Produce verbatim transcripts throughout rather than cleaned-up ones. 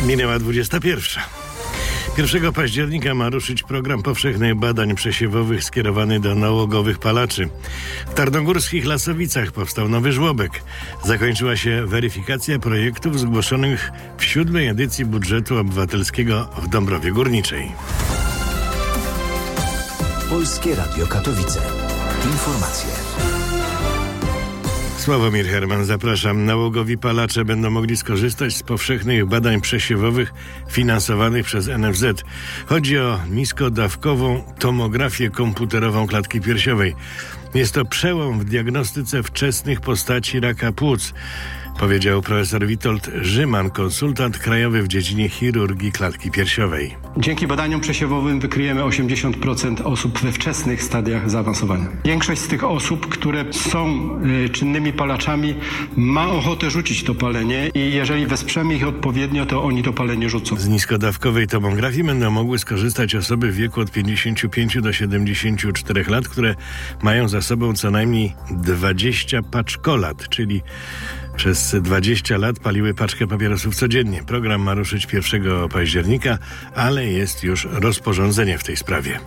Minęła dwudziesta pierwsza. pierwszego października ma ruszyć program powszechnych badań przesiewowych skierowany do nałogowych palaczy. W Tarnogórskich Lasowicach powstał nowy żłobek. Zakończyła się weryfikacja projektów zgłoszonych w siódmej edycji budżetu obywatelskiego w Dąbrowie Górniczej. Polskie Radio Katowice. Informacje. Sławomir Herman, zapraszam. Nałogowi palacze będą mogli skorzystać z powszechnych badań przesiewowych finansowanych przez N F Z. Chodzi o niskodawkową tomografię komputerową klatki piersiowej. Jest to przełom w diagnostyce wczesnych postaci raka płuc, powiedział profesor Witold Rzyman, konsultant krajowy w dziedzinie chirurgii klatki piersiowej. Dzięki badaniom przesiewowym wykryjemy osiemdziesiąt procent osób we wczesnych stadiach zaawansowania. Większość z tych osób, które są y, czynnymi palaczami, ma ochotę rzucić to palenie i jeżeli wesprzemy ich odpowiednio, to oni to palenie rzucą. Z niskodawkowej tomografii będą mogły skorzystać osoby w wieku od pięćdziesięciu pięciu do siedemdziesięciu czterech lat, które mają za sobą co najmniej dwadzieścia paczkolat, czyli przez dwadzieścia lat paliły paczkę papierosów codziennie. Program ma ruszyć pierwszego października, ale jest już rozporządzenie w tej sprawie.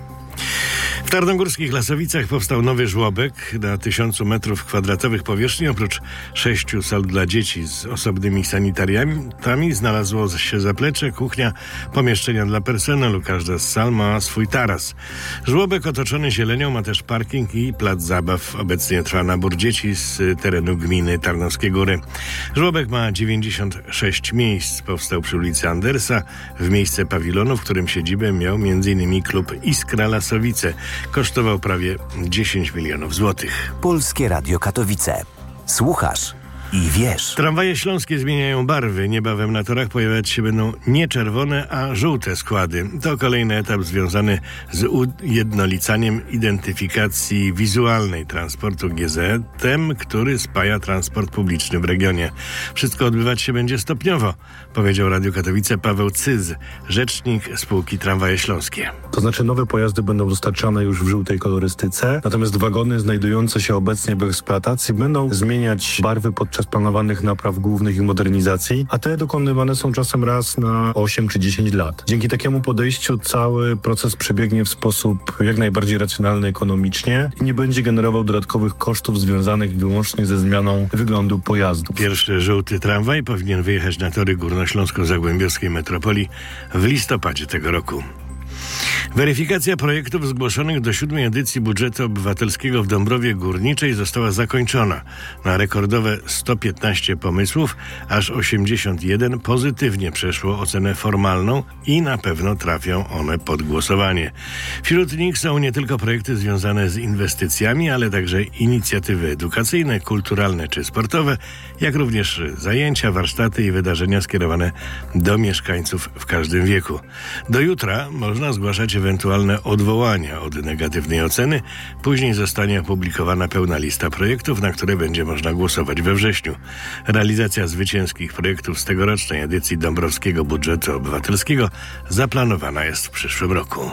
W Tarnogórskich Lasowicach powstał nowy żłobek na tysiącu metrów kwadratowych powierzchni. Oprócz sześciu sal dla dzieci z osobnymi sanitariami znalazło się zaplecze, kuchnia, pomieszczenia dla personelu. Każda z sal ma swój taras. Żłobek otoczony zielenią ma też parking i plac zabaw. Obecnie trwa nabór dzieci z terenu gminy Tarnowskie Góry. Żłobek ma dziewięćdziesiąt sześć miejsc. Powstał przy ulicy Andersa w miejsce pawilonu, w którym siedzibę miał między innymi klub Iskra Lasowice. Kosztował prawie dziesięć milionów złotych. Polskie Radio Katowice. Słuchasz i wiesz. Tramwaje śląskie zmieniają barwy. Niebawem na torach pojawiać się będą nie czerwone, a żółte składy. To kolejny etap związany z ujednolicaniem identyfikacji wizualnej transportu G Z em, który spaja transport publiczny w regionie. Wszystko odbywać się będzie stopniowo, powiedział Radiu Katowice Paweł Cyz, rzecznik spółki Tramwaje Śląskie. To znaczy nowe pojazdy będą dostarczane już w żółtej kolorystyce, natomiast wagony znajdujące się obecnie w eksploatacji będą zmieniać barwy podczas planowanych napraw głównych i modernizacji, a te dokonywane są czasem raz na osiem czy dziesięć lat. Dzięki takiemu podejściu cały proces przebiegnie w sposób jak najbardziej racjonalny ekonomicznie i nie będzie generował dodatkowych kosztów związanych wyłącznie ze zmianą wyglądu pojazdu. Pierwszy żółty tramwaj powinien wyjechać na tory górnośląsko-zagłębiowskiej metropolii w listopadzie tego roku. Weryfikacja projektów zgłoszonych do siódmej edycji budżetu obywatelskiego w Dąbrowie Górniczej została zakończona. Na rekordowe sto piętnaście pomysłów aż osiemdziesiąt jeden pozytywnie przeszło ocenę formalną i na pewno trafią one pod głosowanie. Wśród nich są nie tylko projekty związane z inwestycjami, ale także inicjatywy edukacyjne, kulturalne czy sportowe, jak również zajęcia, warsztaty i wydarzenia skierowane do mieszkańców w każdym wieku. Do jutra można zgłaszać ewentualne odwołania od negatywnej oceny. Później zostanie opublikowana pełna lista projektów, na które będzie można głosować we wrześniu. Realizacja zwycięskich projektów z tegorocznej edycji Dąbrowskiego Budżetu Obywatelskiego zaplanowana jest w przyszłym roku.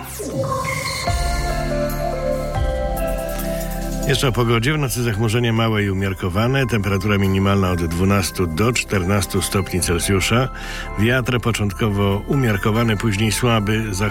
Jeszcze o pogodzie. W nocy zachmurzenie małe i umiarkowane. Temperatura minimalna od dwunastu do czternastu stopni Celsjusza. Wiatr początkowo umiarkowany, później słaby.